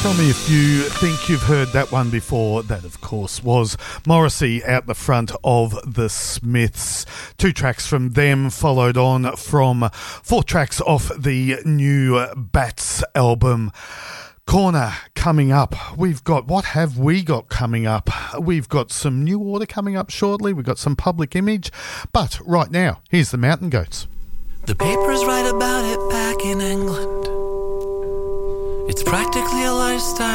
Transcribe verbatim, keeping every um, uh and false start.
Tell me if you think you've heard that one before. That, of course, was Morrissey out the front of the Smiths. Two tracks from them, followed on from four tracks off the new Bats album. Corner coming up. We've got, what have we got coming up? We've got some New Order coming up shortly. We've got some Public Image. But right now, here's the Mountain Goats. The papers write about it back in England. It's practically a lifestyle.